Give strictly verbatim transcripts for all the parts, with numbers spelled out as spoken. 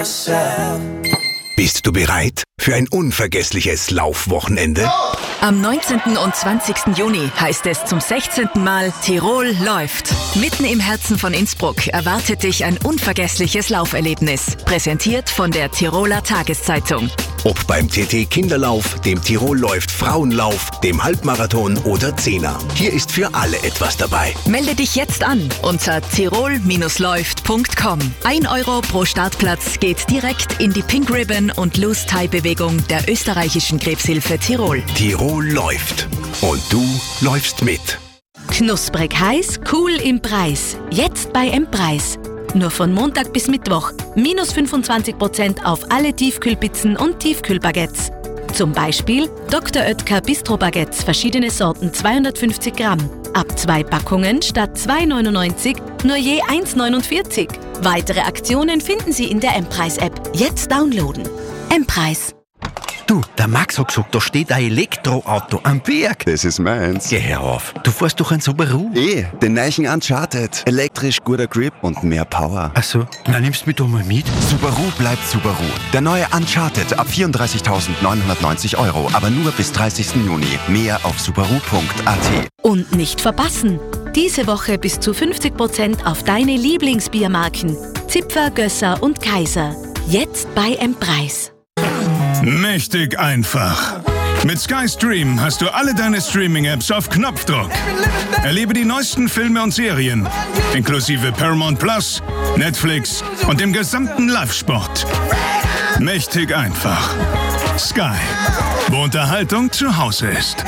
Bist du bereit für ein unvergessliches Laufwochenende? Am neunzehnten und zwanzigsten Juni heißt es zum sechzehnten Mal Tirol läuft. Mitten im Herzen von Innsbruck erwartet dich ein unvergessliches Lauferlebnis. Präsentiert von der Tiroler Tageszeitung. Ob beim T T Kinderlauf, dem Tirol läuft Frauenlauf, dem Halbmarathon oder Zehner. Hier ist für alle etwas dabei. Melde dich jetzt an unter tirol läuft punkt com. Ein Euro pro Startplatz geht direkt in die Pink Ribbon und Loose Tie Bewegung der österreichischen Krebshilfe Tirol. Tirol läuft. Und du läufst mit. Knusprig heiß, cool im Preis. Jetzt bei M-Preis. Nur von Montag bis Mittwoch. Minus fünfundzwanzig Prozent auf alle Tiefkühlpizzen und Tiefkühlbaguettes. Zum Beispiel Doktor Oetker Bistro Baguettes, verschiedene Sorten, zweihundertfünfzig Gramm. Ab zwei Packungen statt zwei neunundneunzig nur je eins neunundvierzig. Weitere Aktionen finden Sie in der M-Preis-App. Jetzt downloaden. M-Preis. Du, der Max hat gesagt, da steht ein Elektroauto am Berg. Das ist meins. Geh her auf. Du fährst doch ein Subaru. Eh, den neuen Uncharted. Elektrisch, guter Grip und mehr Power. Ach so, na nimmst du mich doch mal mit. Subaru bleibt Subaru. Der neue Uncharted ab vierunddreißigtausendneunhundertneunzig Euro, aber nur bis dreißigsten Juni. Mehr auf subaru punkt a t. Und nicht verpassen. Diese Woche bis zu fünfzig Prozent auf deine Lieblingsbiermarken. Zipfer, Gösser und Kaiser. Jetzt bei M-Preis. Mächtig einfach. Mit Sky Stream hast du alle deine Streaming-Apps auf Knopfdruck. Erlebe die neuesten Filme und Serien, inklusive Paramount Plus, Netflix und dem gesamten Live-Sport. Mächtig einfach. Sky, wo Unterhaltung zu Hause ist.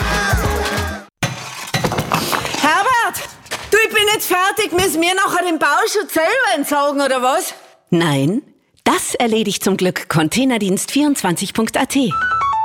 Herbert, du, ich bin jetzt fertig. Müssen wir nachher den Bauschutz selber entsorgen, oder was? Nein, das erledigt zum Glück Containerdienst vierundzwanzig punkt a t.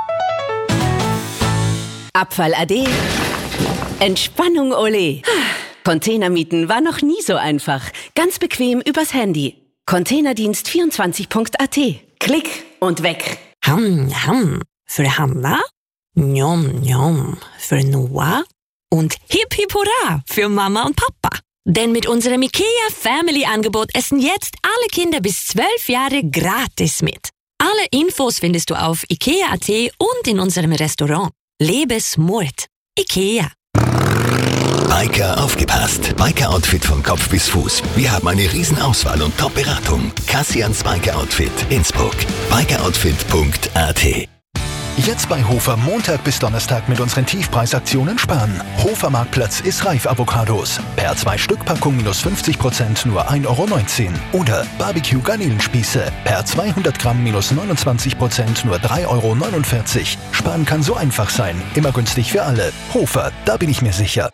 Abfall ade. Entspannung ole. Containermieten war noch nie so einfach. Ganz bequem übers Handy. Containerdienst vierundzwanzig punkt a t. Klick und weg. Ham, ham. Für Hanna, njom, njom. Für Noah und hip, hip, hurra für Mama und Papa. Denn mit unserem IKEA Family Angebot essen jetzt alle Kinder bis zwölf Jahre gratis mit. Alle Infos findest du auf ikea punkt a t und in unserem Restaurant. Lebe smart. IKEA. Biker aufgepasst. Biker-Outfit von Kopf bis Fuß. Wir haben eine Riesenauswahl und Top-Beratung. Kassians Biker-Outfit, Innsbruck. biker outfit punkt a t. Jetzt bei Hofer Montag bis Donnerstag mit unseren Tiefpreisaktionen sparen. Hofer Marktplatz ist reif Avocados. Per zwei Stück Packung minus fünfzig Prozent nur ein Euro neunzehn. Oder Barbecue Garnelenspieße. Per zweihundert Gramm minus neunundzwanzig Prozent nur drei Euro neunundvierzig. Sparen kann so einfach sein. Immer günstig für alle. Hofer, da bin ich mir sicher.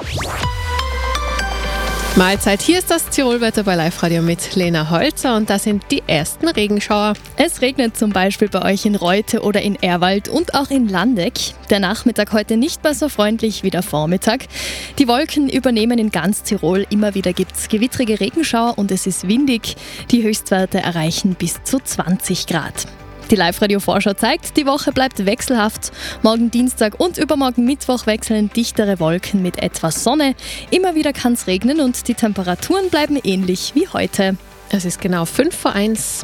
Mahlzeit, hier ist das Tirolwetter bei Live Radio mit Lena Holzer und das sind die ersten Regenschauer. Es regnet zum Beispiel bei euch in Reute oder in Erwald und auch in Landeck. Der Nachmittag heute nicht mehr so freundlich wie der Vormittag. Die Wolken übernehmen in ganz Tirol. Immer wieder gibt es gewittrige Regenschauer und es ist windig. Die Höchstwerte erreichen bis zu zwanzig Grad. Die Live-Radio-Vorschau zeigt, die Woche bleibt wechselhaft. Morgen Dienstag und übermorgen Mittwoch wechseln dichtere Wolken mit etwas Sonne. Immer wieder kann es regnen und die Temperaturen bleiben ähnlich wie heute. Es ist genau fünf vor eins.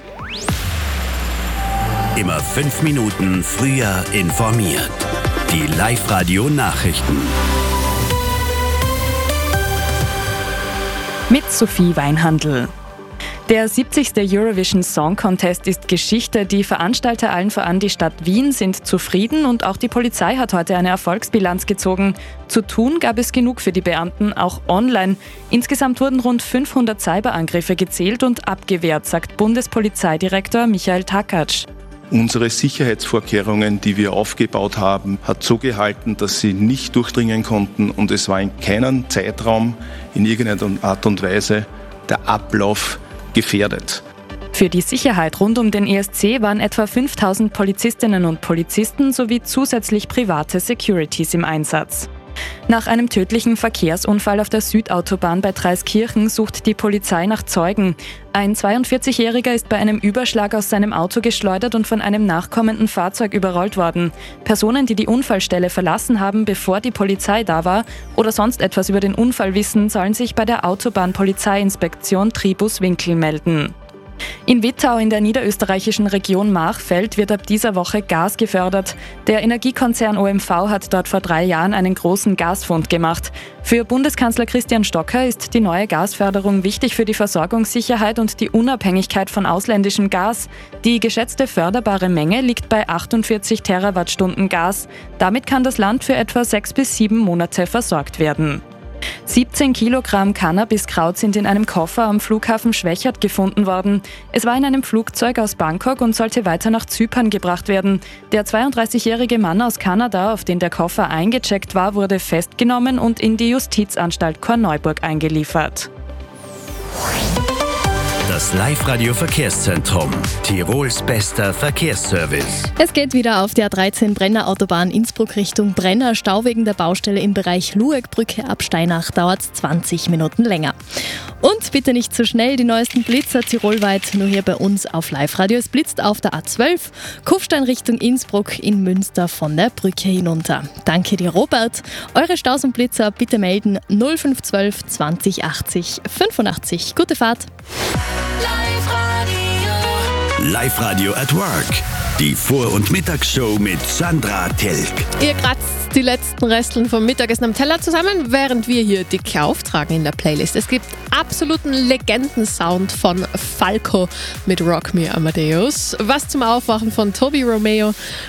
Immer fünf Minuten früher informiert. Die Live-Radio-Nachrichten. Mit Sophie Weinhandl. Der siebzigste Eurovision Song Contest ist Geschichte. Die Veranstalter, allen voran die Stadt Wien, sind zufrieden und auch die Polizei hat heute eine Erfolgsbilanz gezogen. Zu tun gab es genug für die Beamten, auch online. Insgesamt wurden rund fünfhundert Cyberangriffe gezählt und abgewehrt, sagt Bundespolizeidirektor Michael Takatsch. Unsere Sicherheitsvorkehrungen, die wir aufgebaut haben, hat so gehalten, dass sie nicht durchdringen konnten und es war in keinem Zeitraum in irgendeiner Art und Weise der Ablauf gefährdet. Für die Sicherheit rund um den E S C waren etwa fünftausend Polizistinnen und Polizisten sowie zusätzlich private Securities im Einsatz. Nach einem tödlichen Verkehrsunfall auf der Südautobahn bei Dreiskirchen sucht die Polizei nach Zeugen. Ein zweiundvierzigjähriger ist bei einem Überschlag aus seinem Auto geschleudert und von einem nachkommenden Fahrzeug überrollt worden. Personen, die die Unfallstelle verlassen haben, bevor die Polizei da war oder sonst etwas über den Unfall wissen, sollen sich bei der Autobahnpolizeiinspektion Tribus Winkel melden. In Wittau in der niederösterreichischen Region Machfeld wird ab dieser Woche Gas gefördert. Der Energiekonzern O M V hat dort vor drei Jahren einen großen Gasfund gemacht. Für Bundeskanzler Christian Stocker ist die neue Gasförderung wichtig für die Versorgungssicherheit und die Unabhängigkeit von ausländischem Gas. Die geschätzte förderbare Menge liegt bei achtundvierzig Terawattstunden Gas. Damit kann das Land für etwa sechs bis sieben Monate versorgt werden. siebzehn Kilogramm Cannabiskraut sind in einem Koffer am Flughafen Schwechat gefunden worden. Es war in einem Flugzeug aus Bangkok und sollte weiter nach Zypern gebracht werden. Der zweiunddreißigjährige Mann aus Kanada, auf den der Koffer eingecheckt war, wurde festgenommen und in die Justizanstalt Korneuburg eingeliefert. Das Live-Radio-Verkehrszentrum. Tirols bester Verkehrsservice. Es geht wieder auf der A dreizehn Brenner Autobahn Innsbruck Richtung Brenner. Stau wegen der Baustelle im Bereich Lueckbrücke ab Steinach dauert zwanzig Minuten länger. Und bitte nicht zu schnell, die neuesten Blitzer tirolweit, nur hier bei uns auf Live-Radio. Es blitzt auf der A zwölf, Kufstein Richtung Innsbruck, in Münster von der Brücke hinunter. Danke dir, Robert. Eure Staus und Blitzer bitte melden null fünf eins zwei zwanzig achtzig fünfundachtzig. Gute Fahrt. Live-Radio at Work. Die Vor- und Mittagsshow mit Sandra Telk. Ihr kratzt die letzten Resteln vom Mittagessen am Teller zusammen, während wir hier dicke auftragen in der Playlist. Es gibt absoluten Legendensound von Falco mit Rock Me Amadeus. Was zum Aufwachen von Toby Romeo